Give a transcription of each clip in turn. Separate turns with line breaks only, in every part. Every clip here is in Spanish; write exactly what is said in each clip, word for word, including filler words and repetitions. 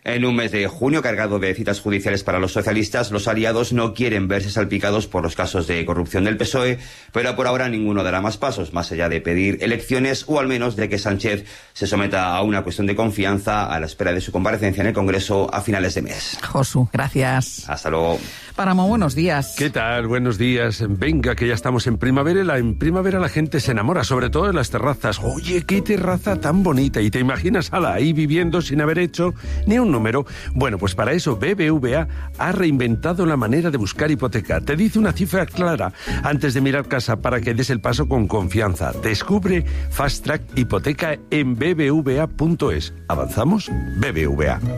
En un mes de junio cargado de citas judiciales para los socialistas, los aliados no quieren verse salpicados por los casos de corrupción del P S O E, pero por ahora ninguno dará más pasos, más allá de pedir elecciones o al menos de que Sánchez se someta a una cuestión de confianza a la espera de su comparecencia en el Congreso a finales de mes.
Josu, gracias.
Hasta luego.
Páramo, buenos días.
¿Qué tal? Buenos días. Venga, que ya estamos en primavera. La, en primavera la gente se enamora, sobre todo en las terrazas. Oye, qué terraza tan bonita. Y te imaginas, ala, ahí viviendo sin haber hecho ni un número. Bueno, pues para eso B B V A ha reinventado la manera de buscar hipoteca. Te dice una cifra clara antes de mirar casa para que des el paso con confianza. Descubre Fast Track Hipoteca en b b v a punto es. ¿Avanzamos? B B V A.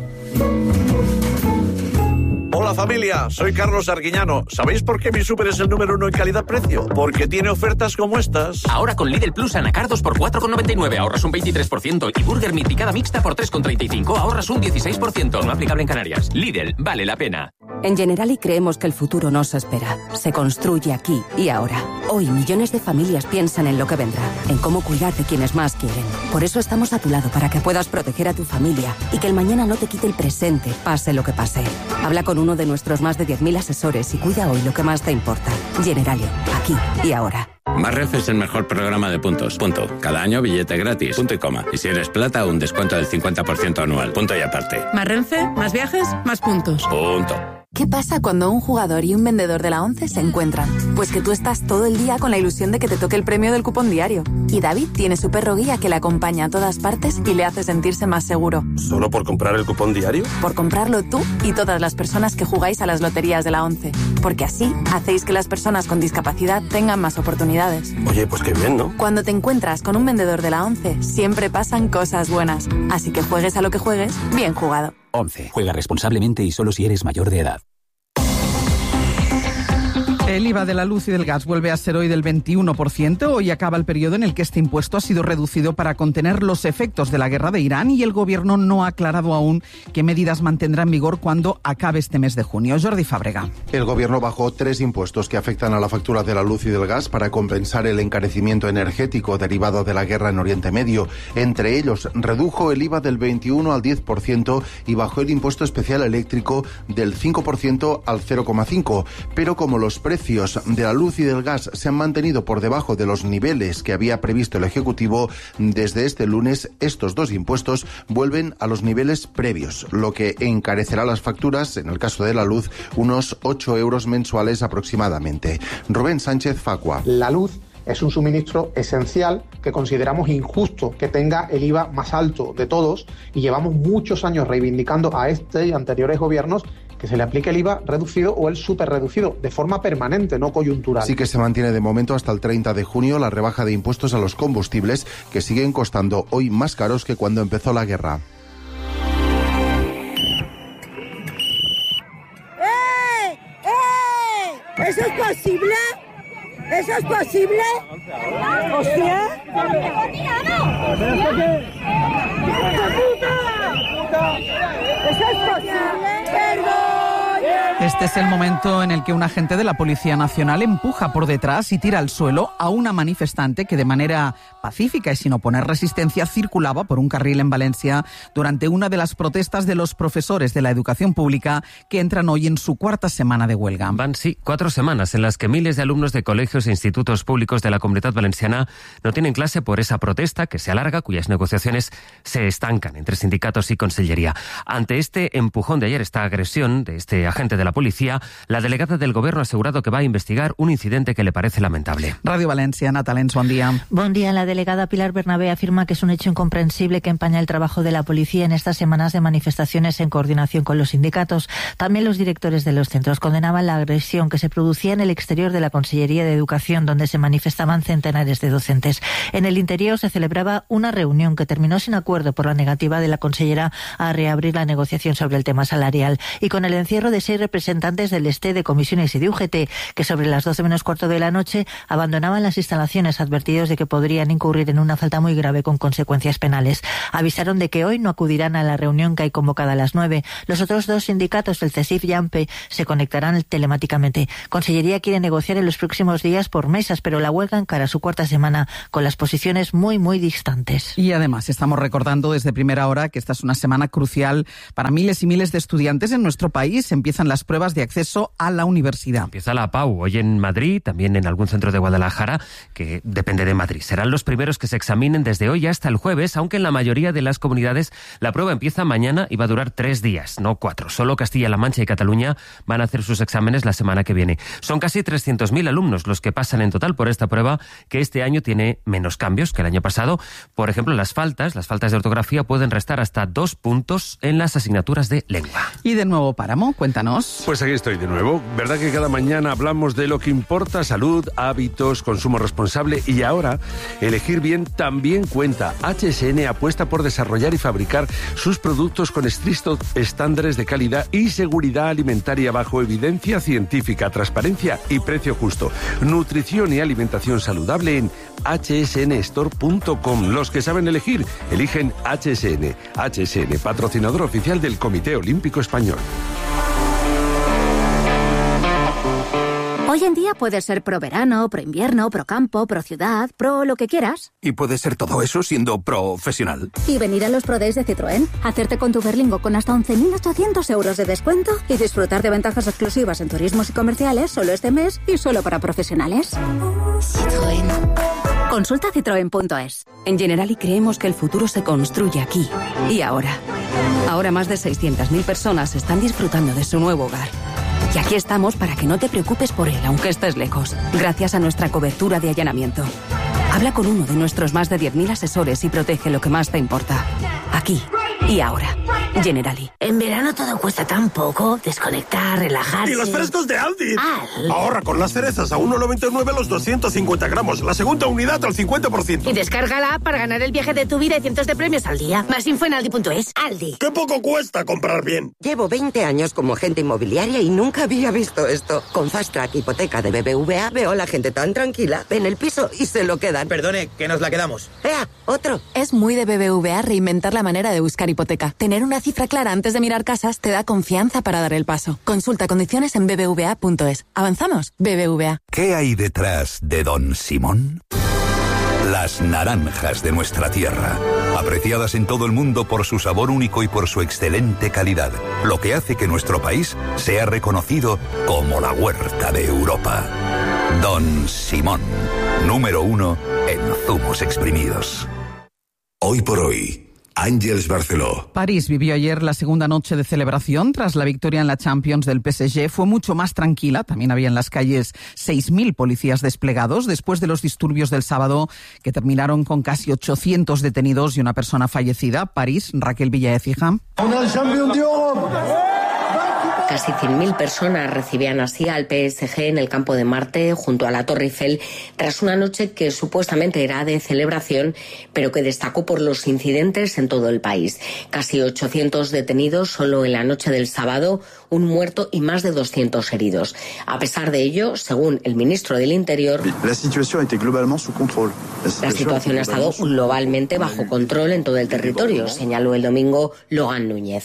Hola familia, soy Carlos Arguiñano. ¿Sabéis por qué mi súper es el número uno en calidad-precio? Porque tiene ofertas como estas.
Ahora con Lidl Plus Anacardos por cuatro con noventa y nueve ahorras un veintitrés por ciento y Burger Meat picada mixta por tres con treinta y cinco ahorras un dieciséis por ciento. No aplicable en Canarias. Lidl, vale la pena.
En Generali creemos que el futuro no se espera. Se construye aquí y ahora. Hoy millones de familias piensan en lo que vendrá, en cómo cuidar de quienes más quieren. Por eso estamos a tu lado para que puedas proteger a tu familia y que el mañana no te quite el presente, pase lo que pase. Habla con uno de nuestros más de diez mil asesores y cuida hoy lo que más te importa. Generali, aquí y ahora.
Más Renfe es el mejor programa de puntos. Punto. Cada año billete gratis. Punto y coma. Y si eres plata, un descuento del cincuenta por ciento anual. Punto y aparte.
Más Renfe, más viajes, más puntos.
Punto.
¿Qué pasa cuando un jugador y un vendedor de la ONCE se encuentran? Pues que tú estás todo el día con la ilusión de que te toque el premio del cupón diario. Y David tiene su perro guía que le acompaña a todas partes y le hace sentirse más seguro.
¿Solo por comprar el cupón diario?
Por comprarlo tú y todas las personas que jugáis a las loterías de la ONCE. Porque así hacéis que las personas con discapacidad tengan más oportunidades.
Oye, pues qué bien, ¿no?
Cuando te encuentras con un vendedor de la ONCE, siempre pasan cosas buenas. Así que juegues a lo que juegues, bien jugado.
ONCE. Juega responsablemente y solo si eres mayor de edad.
El I V A de la luz y del gas vuelve a ser hoy del veintiuno por ciento. Hoy acaba el periodo en el que este impuesto ha sido reducido para contener los efectos de la guerra de Irán y el Gobierno no ha aclarado aún qué medidas mantendrá en vigor cuando acabe este mes de junio. Jordi Fábrega.
El Gobierno bajó tres impuestos que afectan a la factura de la luz y del gas para compensar el encarecimiento energético derivado de la guerra en Oriente Medio. Entre ellos, redujo el I V A del veintiuno al diez por ciento y bajó el impuesto especial eléctrico del cinco por ciento al cero coma cinco por ciento. Pero como los precios de la luz y del gas se han mantenido por debajo de los niveles que había previsto el Ejecutivo, desde este lunes estos dos impuestos vuelven a los niveles previos, lo que encarecerá las facturas, en el caso de la luz, unos ocho euros mensuales aproximadamente. Rubén Sánchez Facua.
La luz es un suministro esencial que consideramos injusto que tenga el I V A más alto de todos y llevamos muchos años reivindicando a este y anteriores gobiernos que se le aplique el I V A reducido o el superreducido, de forma permanente, no coyuntural.
Sí que se mantiene de momento hasta el treinta de junio la rebaja de impuestos a los combustibles, que siguen costando hoy más caros que cuando empezó la guerra.
¡Eh! ¡Eh! ¿Eso es posible? ¿Eso es posible? ¿Hostia? ¿Eso es posible? ¡Perdón!
Este es el momento en el que un agente de la Policía Nacional empuja por detrás y tira al suelo a una manifestante que de manera pacífica y sin oponer resistencia circulaba por un carril en Valencia durante una de las protestas de los profesores de la educación pública que entran hoy en su cuarta semana de huelga.
Van, sí, cuatro semanas en las que miles de alumnos de colegios e institutos públicos de la Comunidad Valenciana no tienen clase por esa protesta que se alarga, cuyas negociaciones se estancan entre sindicatos y consellería. Ante este empujón de ayer, esta agresión de este agente de la policía, la delegada del Gobierno ha asegurado que va a investigar un incidente que le parece lamentable.
Radio Valencia, Natalens, buen día.
Buen día. La delegada Pilar Bernabé afirma que es un hecho incomprensible que empaña el trabajo de la policía en estas semanas de manifestaciones en coordinación con los sindicatos. También los directores de los centros condenaban la agresión que se producía en el exterior de la Consellería de Educación, donde se manifestaban centenares de docentes. En el interior se celebraba una reunión que terminó sin acuerdo por la negativa de la consellera a reabrir la negociación sobre el tema salarial y con el encierro de seis representantes representantes del Este, de comisiones y de U G T, que sobre las doce menos cuarto de la noche abandonaban las instalaciones advertidos de que podrían incurrir en una falta muy grave con consecuencias penales. Avisaron de que hoy no acudirán a la reunión que hay convocada a las nueve. Los otros dos sindicatos, el CESIF y AMPE, se conectarán telemáticamente. Consellería quiere negociar en los próximos días por mesas, pero la huelga encara su cuarta semana con las posiciones muy, muy distantes.
Y además estamos recordando desde primera hora que esta es una semana crucial para miles y miles de estudiantes en nuestro país. Empiezan las pruebas de acceso a la universidad.
Empieza la P A U hoy en Madrid, también en algún centro de Guadalajara, que depende de Madrid. Serán los primeros que se examinen desde hoy hasta el jueves, aunque en la mayoría de las comunidades la prueba empieza mañana y va a durar tres días, no cuatro. Solo Castilla-La Mancha y Cataluña van a hacer sus exámenes la semana que viene. Son casi trescientos mil alumnos los que pasan en total por esta prueba, que este año tiene menos cambios que el año pasado. Por ejemplo, las faltas, las faltas de ortografía pueden restar hasta dos puntos en las asignaturas de lengua.
Y de nuevo, Páramo, cuéntanos.
Pues aquí estoy de nuevo. ¿Verdad que cada mañana hablamos de lo que importa? Salud, hábitos, consumo responsable, y ahora elegir bien también cuenta. H S N apuesta por desarrollar y fabricar sus productos con estrictos estándares de calidad y seguridad alimentaria bajo evidencia científica, transparencia y precio justo. Nutrición y alimentación saludable en h s n store punto com. Los que saben elegir, eligen H S N. H S N, patrocinador oficial del Comité Olímpico Español.
Hoy en día puedes ser pro verano, pro invierno, pro campo, pro ciudad, pro lo que quieras.
Y puedes ser todo eso siendo profesional.
Y venir a los Pro Days de Citroën, hacerte con tu Berlingo con hasta once mil ochocientos euros de descuento y disfrutar de ventajas exclusivas en turismos y comerciales solo este mes y solo para profesionales. Citroën. Consulta citroen punto es.
En Generali creemos que el futuro se construye aquí y ahora. Ahora más de seiscientas mil personas están disfrutando de su nuevo hogar. Y aquí estamos para que no te preocupes por él, aunque estés lejos, gracias a nuestra cobertura de allanamiento. Habla con uno de nuestros más de diez mil asesores y protege lo que más te importa. Aquí y ahora. Generali.
En verano todo cuesta tan poco. Desconectar, relajarse.
¡Y los frescos de Aldi!
Al.
Ahorra con las cerezas a uno noventa y nueve los doscientos cincuenta gramos. La segunda unidad al cincuenta por ciento.
Y descarga la app para ganar el viaje de tu vida y cientos de premios al día. Más info en aldi punto es. Aldi.
¡Qué poco cuesta comprar bien!
Llevo veinte años como agente inmobiliaria y nunca había visto esto. Con Fast Track Hipoteca de B B V A veo a la gente tan tranquila. Ven el piso y se lo quedan.
Perdone, que nos la quedamos.
¡Ea! Otro.
Es muy de B B V A reinventar la manera de buscar hipoteca. Tener una cifra clara antes de mirar casas te da confianza para dar el paso. Consulta condiciones en b b v a punto es. ¿Avanzamos? B B V A.
¿Qué hay detrás de Don Simón? Las naranjas de nuestra tierra, apreciadas en todo el mundo por su sabor único y por su excelente calidad, lo que hace que nuestro país sea reconocido como la huerta de Europa. Don Simón, número uno en zumos exprimidos.
Hoy por hoy, Àngels Barceló.
París vivió ayer la segunda noche de celebración tras la victoria en la Champions del P S G. Fue mucho más tranquila. También había en las calles seis mil policías desplegados después de los disturbios del sábado que terminaron con casi ochocientos detenidos y una persona fallecida. París, Raquel Villaécija.
Casi cien mil personas recibían así al P S G en el campo de Marte, junto a la Torre Eiffel, tras una noche que supuestamente era de celebración, pero que destacó por los incidentes en todo el país. Casi ochocientos detenidos solo en la noche del sábado, un muerto y más de doscientos heridos. A pesar de ello, según el ministro del Interior,
la situación
ha estado globalmente bajo control en todo el territorio, señaló el domingo Logan Núñez.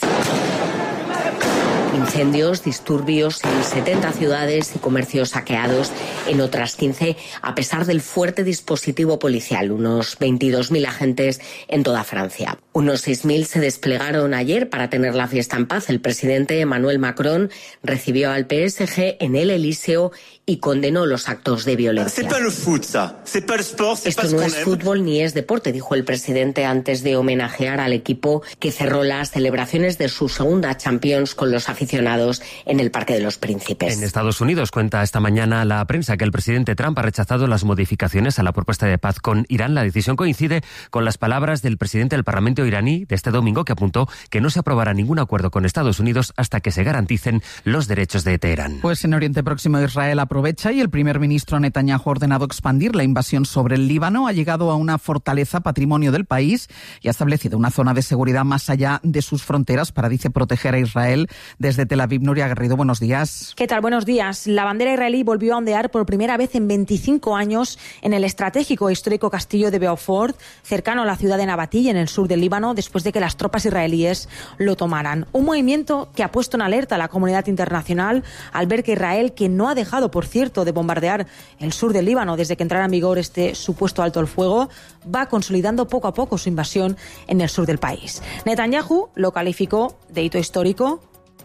Incendios, disturbios en setenta ciudades y comercios saqueados en otras quince, a pesar del fuerte dispositivo policial, unos veintidós mil agentes en toda Francia. Unos seis mil se desplegaron ayer para tener la fiesta en paz. El presidente Emmanuel Macron recibió al P S G en el Elíseo y condenó los actos de violencia. Esto no es fútbol ni es deporte, dijo el presidente antes de homenajear al equipo que cerró las celebraciones de su segunda Champions con los aficionados en el Parque de los Príncipes.
En Estados Unidos cuenta esta mañana la prensa que el presidente Trump ha rechazado las modificaciones a la propuesta de paz con Irán. La decisión coincide con las palabras del presidente del Parlamento iraní de este domingo, que apuntó que no se aprobará ningún acuerdo con Estados Unidos hasta que se garanticen los derechos de Teherán.
Pues en Oriente Próximo Israel aprovecha y el primer ministro Netanyahu ha ordenado expandir la invasión sobre el Líbano. Ha llegado a una fortaleza patrimonio del país y ha establecido una zona de seguridad más allá de sus fronteras para, dice, proteger a Israel Israel. Desde Tel Aviv, Nuria Garrido, buenos días.
¿Qué tal? Buenos días. La bandera israelí volvió a ondear por primera vez en veinticinco años en el estratégico e histórico castillo de Beaufort, cercano a la ciudad de Nabatí, en el sur del Líbano, después de que las tropas israelíes lo tomaran. Un movimiento que ha puesto en alerta a la comunidad internacional al ver que Israel, que no ha dejado, por cierto, de bombardear el sur del Líbano desde que entrara en vigor este supuesto alto el fuego, va consolidando poco a poco su invasión en el sur del país. Netanyahu lo calificó de hito histórico.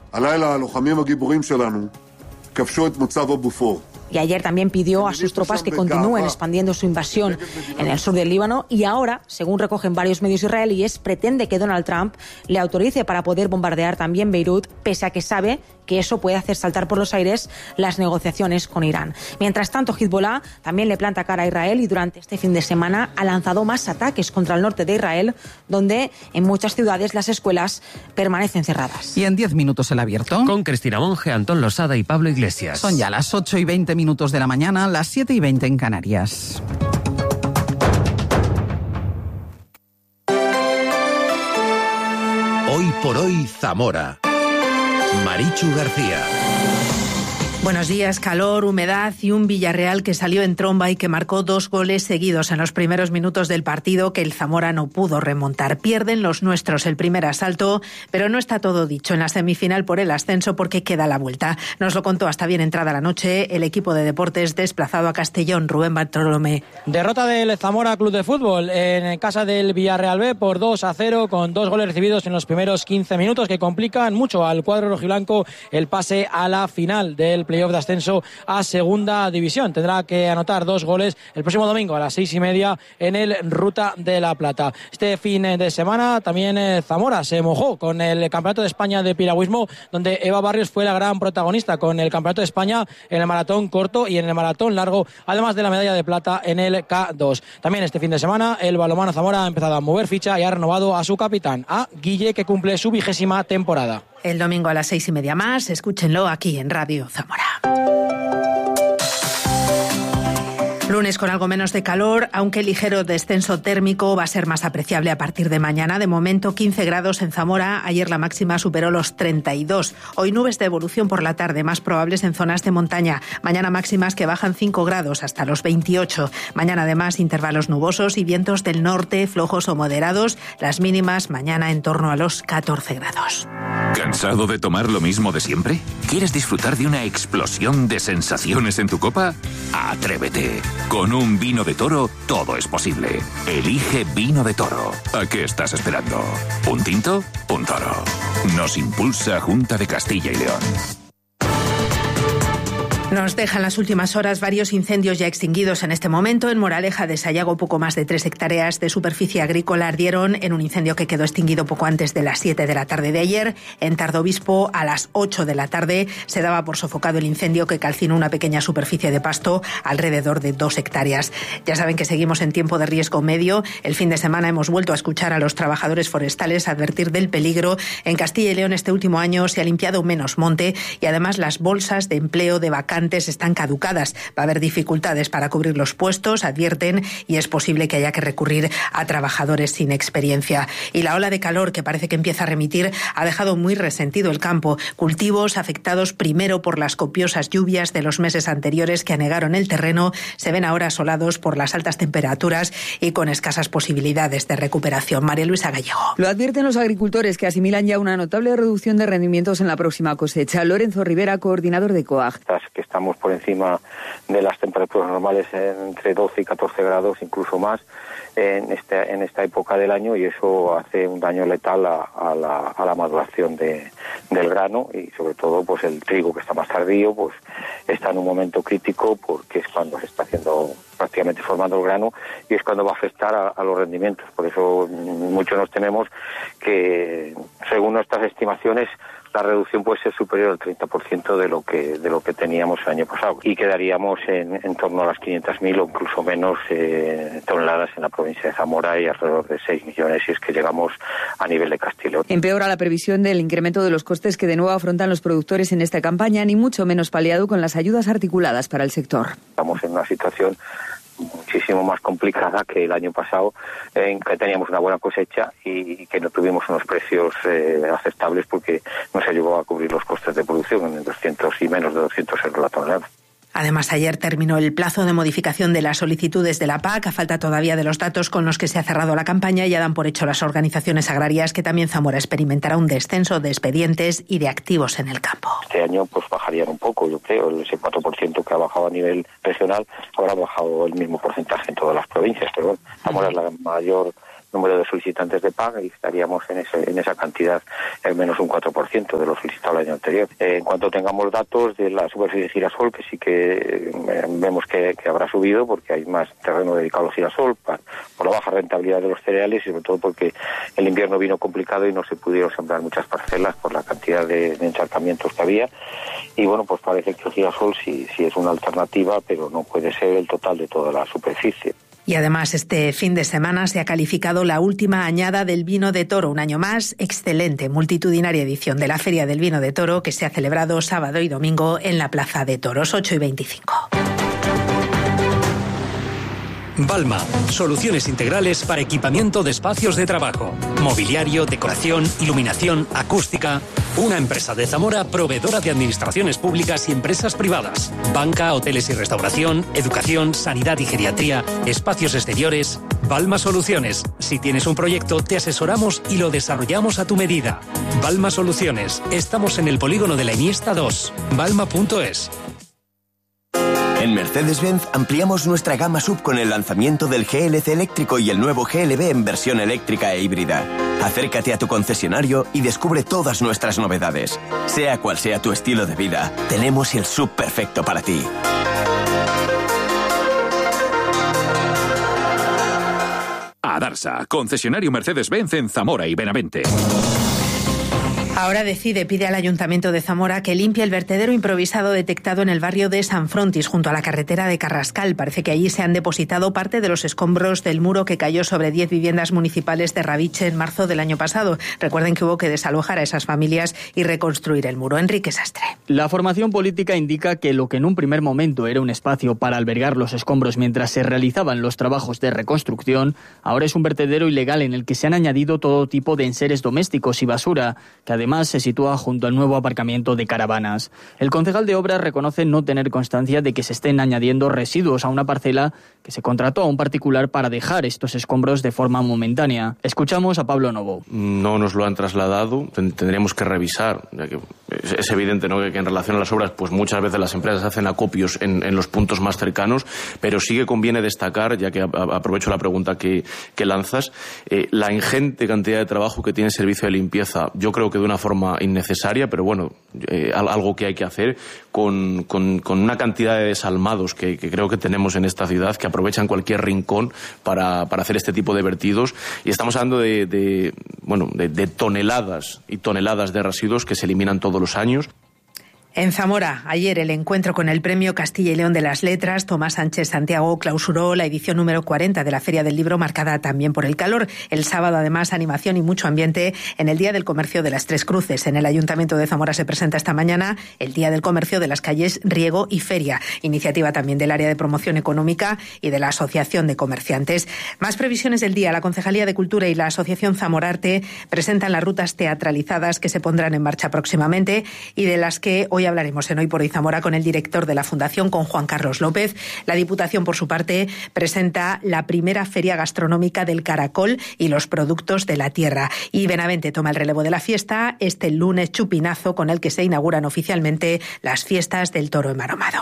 Y ayer también pidió a sus tropas que continúen expandiendo su invasión en el sur del Líbano y ahora, según recogen varios medios israelíes, pretende que Donald Trump le autorice para poder bombardear también Beirut, pese a que sabe que eso puede hacer saltar por los aires las negociaciones con Irán. Mientras tanto, Hezbollah también le planta cara a Israel y durante este fin de semana ha lanzado más ataques contra el norte de Israel, donde en muchas ciudades las escuelas permanecen cerradas.
Y en diez minutos el abierto.
Con Cristina Monge, Antón Losada y Pablo Iglesias.
Son ya las ocho y veinte minutos de la mañana, las siete y veinte en Canarias.
Hoy por hoy, Zamora. Marichu García.
Buenos días. Calor, humedad y un Villarreal que salió en tromba y que marcó dos goles seguidos en los primeros minutos del partido que el Zamora no pudo remontar. Pierden los nuestros el primer asalto, pero no está todo dicho en la semifinal por el ascenso porque queda la vuelta. Nos lo contó hasta bien entrada la noche el equipo de deportes desplazado a Castellón, Rubén Bartolomé.
Derrota del Zamora Club de Fútbol en casa del Villarreal B por dos a cero con dos goles recibidos en los primeros quince minutos que complican mucho al cuadro rojiblanco el pase a la final del playoff de ascenso a segunda división. Tendrá que anotar dos goles el próximo domingo a las seis y media en el Ruta de la Plata. Este fin de semana también eh, Zamora se mojó con el Campeonato de España de Piragüismo, donde Eva Barrios fue la gran protagonista con el Campeonato de España en el maratón corto y en el maratón largo, además de la medalla de plata en el K dos. También este fin de semana el balonmano Zamora ha empezado a mover ficha y ha renovado a su capitán, a Guille, que cumple su vigésima temporada.
El domingo a las seis y media más, escúchenlo aquí en Radio Zamora. Lunes con algo menos de calor, aunque el ligero descenso térmico va a ser más apreciable a partir de mañana. De momento, quince grados en Zamora. Ayer la máxima superó los treinta y dos. Hoy nubes de evolución por la tarde, más probables en zonas de montaña. Mañana máximas que bajan cinco grados hasta los veintiocho. Mañana además intervalos nubosos y vientos del norte flojos o moderados. Las mínimas mañana en torno a los catorce grados.
¿Cansado de tomar lo mismo de siempre? ¿Quieres disfrutar de una explosión de sensaciones en tu copa? ¡Atrévete! Con un vino de Toro, todo es posible. Elige Vino de Toro. ¿A qué estás esperando? ¿Un tinto? Un toro. Nos impulsa Junta de Castilla y León.
Nos dejan las últimas horas varios incendios ya extinguidos en este momento. En Moraleja de Sayago, poco más de tres hectáreas de superficie agrícola ardieron en un incendio que quedó extinguido poco antes de las siete de la tarde de ayer. En Tardobispo, a las ocho de la tarde, se daba por sofocado el incendio que calcinó una pequeña superficie de pasto alrededor de dos hectáreas. Ya saben que seguimos en tiempo de riesgo medio. El fin de semana hemos vuelto a escuchar a los trabajadores forestales advertir del peligro. En Castilla y León este último año se ha limpiado menos monte y además las bolsas de empleo de vacantes están caducadas. Va a haber dificultades para cubrir los puestos, advierten, y es posible que haya que recurrir a trabajadores sin experiencia. Y la ola de calor que parece que empieza a remitir ha dejado muy resentido el campo. Cultivos afectados primero por las copiosas lluvias de los meses anteriores que anegaron el terreno se ven ahora asolados por las altas temperaturas y con escasas posibilidades de recuperación. María Luisa Gallego.
Lo advierten los agricultores que asimilan ya una notable reducción de rendimientos en la próxima cosecha. Lorenzo Rivera, coordinador de COAG.
Que estamos por encima de las temperaturas normales entre doce y catorce grados, incluso más, en, este, en esta época del año, y eso hace un daño letal a, a, la, a la maduración de, del grano, y sobre todo pues el trigo, que está más tardío, pues está en un momento crítico porque es cuando se está haciendo prácticamente formando el grano y es cuando va a afectar a, a los rendimientos. Por eso mucho nos tememos que, según nuestras estimaciones, la reducción puede ser superior al treinta por ciento de lo que de lo que teníamos el año pasado y quedaríamos en, en torno a las quinientas mil o incluso menos eh, toneladas en la provincia de Zamora y alrededor de seis millones si es que llegamos a nivel de Castilla y León.
Empeora la previsión del incremento de los costes que de nuevo afrontan los productores en esta campaña, ni mucho menos paliado con las ayudas articuladas para el sector.
Estamos en una situación muchísimo más complicada que el año pasado, en que teníamos una buena cosecha y que no tuvimos unos precios eh, aceptables porque no se llegó a cubrir los costes de producción en doscientos y menos de doscientos euros la tonelada.
Además, ayer terminó el plazo de modificación de las solicitudes de la P A C. A falta todavía de los datos con los que se ha cerrado la campaña, ya dan por hecho las organizaciones agrarias que también Zamora experimentará un descenso de expedientes y de activos en el campo.
Este año pues bajarían un poco, yo creo, ese cuatro por ciento que ha bajado a nivel regional habrá bajado el mismo porcentaje en todas las provincias, pero bueno, Zamora es la mayor número de solicitantes de P A C y estaríamos en, ese, en esa cantidad, en menos un cuatro por ciento de lo solicitado el año anterior. Eh, en cuanto tengamos datos de la superficie de girasol, que sí que eh, vemos que, que habrá subido porque hay más terreno dedicado al girasol, pa, por la baja rentabilidad de los cereales y sobre todo porque el invierno vino complicado y no se pudieron sembrar muchas parcelas por la cantidad de, de encharcamientos que había. Y bueno, pues parece que el girasol sí, sí es una alternativa, pero no puede ser el total de toda la superficie.
Y además este fin de semana se ha calificado la última añada del vino de toro. Un año más, excelente, multitudinaria edición de la Feria del Vino de Toro que se ha celebrado sábado y domingo en la Plaza de Toros, ocho y veinticinco.
Balma, soluciones integrales para equipamiento de espacios de trabajo, mobiliario, decoración, iluminación, acústica. Una empresa de Zamora proveedora de administraciones públicas y empresas privadas, banca, hoteles y restauración, educación, sanidad y geriatría, espacios exteriores. Balma Soluciones. Si tienes un proyecto, te asesoramos y lo desarrollamos a tu medida. Balma Soluciones. Estamos en el polígono de la Iniesta dos. balma punto es.
En Mercedes-Benz ampliamos nuestra gama sub con el lanzamiento del G L C eléctrico y el nuevo G L B en versión eléctrica e híbrida. Acércate a tu concesionario y descubre todas nuestras novedades. Sea cual sea tu estilo de vida, tenemos el sub perfecto para ti.
Adarsa, concesionario Mercedes-Benz en Zamora y Benavente.
Ahora Decide pide al Ayuntamiento de Zamora que limpie el vertedero improvisado detectado en el barrio de San Frontis, junto a la carretera de Carrascal. Parece que allí se han depositado parte de los escombros del muro que cayó sobre diez viviendas municipales de Raviche en marzo del año pasado. Recuerden que hubo que desalojar a esas familias y reconstruir el muro. Enrique Sastre.
La formación política indica que lo que en un primer momento era un espacio para albergar los escombros mientras se realizaban los trabajos de reconstrucción, ahora es un vertedero ilegal en el que se han añadido todo tipo de enseres domésticos y basura, que además Además, se sitúa junto al nuevo aparcamiento de caravanas. El concejal de Obras reconoce no tener constancia de que se estén añadiendo residuos a una parcela que se contrató a un particular para dejar estos escombros de forma momentánea. Escuchamos a Pablo Novo.
No nos lo han trasladado, tendríamos que revisar, ya que es evidente, ¿no?, que en relación a las obras, pues muchas veces las empresas hacen acopios en, en los puntos más cercanos, pero sí que conviene destacar, ya que aprovecho la pregunta que, que lanzas, eh, la ingente cantidad de trabajo que tiene el servicio de limpieza. Yo creo que de una forma innecesaria, pero bueno, eh, algo que hay que hacer con, con, con una cantidad de desalmados que, que creo que tenemos en esta ciudad, que aprovechan cualquier rincón para, para hacer este tipo de vertidos. Y estamos hablando de, de, bueno, de, de toneladas y toneladas de residuos que se eliminan todos los años.
En Zamora, ayer el encuentro con el Premio Castilla y León de las Letras, Tomás Sánchez Santiago, clausuró la edición número cuarenta de la Feria del Libro, marcada también por el calor. El sábado, además, animación y mucho ambiente en el Día del Comercio de las Tres Cruces. En el Ayuntamiento de Zamora se presenta esta mañana el Día del Comercio de las calles Riego y Feria, iniciativa también del Área de Promoción Económica y de la Asociación de Comerciantes. Más previsiones del día. La Concejalía de Cultura y la Asociación Zamorarte presentan las rutas teatralizadas que se pondrán en marcha próximamente y de las que hoy hablaremos en Hoy por Hoy Zamora con el director de la Fundación, con Juan Carlos López. La Diputación, por su parte, presenta la primera feria gastronómica del caracol y los productos de la tierra. Y Benavente toma el relevo de la fiesta este lunes chupinazo, con el que se inauguran oficialmente las fiestas del toro enmaromado.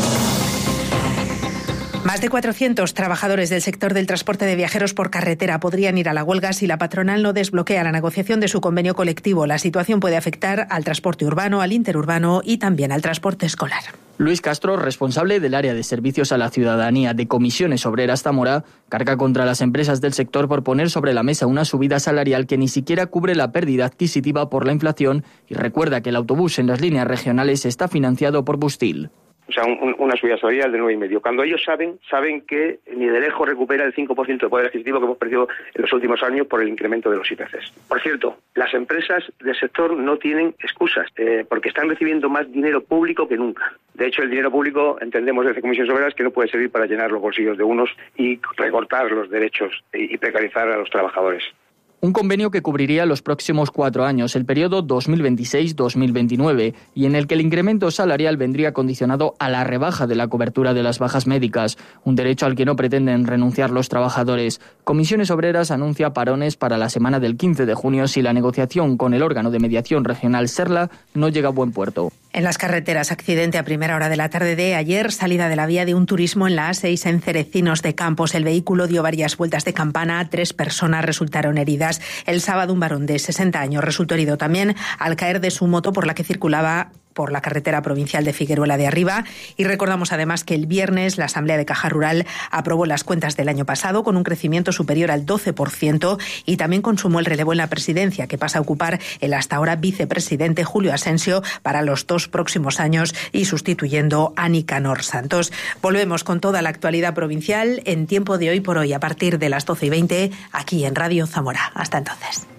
Más de cuatrocientos trabajadores del sector del transporte de viajeros por carretera podrían ir a la huelga si la patronal no desbloquea la negociación de su convenio colectivo. La situación puede afectar al transporte urbano, al interurbano y también al transporte escolar.
Luis Castro, responsable del área de servicios a la ciudadanía de Comisiones Obreras Zamora, carga contra las empresas del sector por poner sobre la mesa una subida salarial que ni siquiera cubre la pérdida adquisitiva por la inflación y recuerda que el autobús en las líneas regionales está financiado por Bustil.
O sea, un, una subida salarial de nueve y medio. Cuando ellos saben, saben que ni de lejos recupera el cinco por ciento de poder adquisitivo que hemos perdido en los últimos años por el incremento de los I P Cs. Por cierto, las empresas del sector no tienen excusas, eh, porque están recibiendo más dinero público que nunca. De hecho, el dinero público, entendemos desde Comisiones Obreras, que no puede servir para llenar los bolsillos de unos y recortar los derechos y precarizar a los trabajadores.
Un convenio que cubriría los próximos cuatro años, el periodo dos mil veintiséis dos mil veintinueve, y en el que el incremento salarial vendría condicionado a la rebaja de la cobertura de las bajas médicas, un derecho al que no pretenden renunciar los trabajadores. Comisiones Obreras anuncia parones para la semana del quince de junio si la negociación con el órgano de mediación regional SERLA no llega a buen puerto.
En las carreteras, accidente a primera hora de la tarde de ayer, salida de la vía de un turismo en la A seis en Cerecinos de Campos. El vehículo dio varias vueltas de campana, tres personas resultaron heridas. El sábado, un varón de sesenta años resultó herido también al caer de su moto por la que circulaba por la carretera provincial de Figueruela de Arriba. Y recordamos además que el viernes la Asamblea de Caja Rural aprobó las cuentas del año pasado con un crecimiento superior al doce por ciento y también consumó el relevo en la presidencia, que pasa a ocupar el hasta ahora vicepresidente Julio Asensio para los dos próximos años y sustituyendo a Nicanor Santos. Volvemos con toda la actualidad provincial en Tiempo de Hoy por Hoy a partir de las doce y veinte aquí en Radio Zamora. Hasta entonces.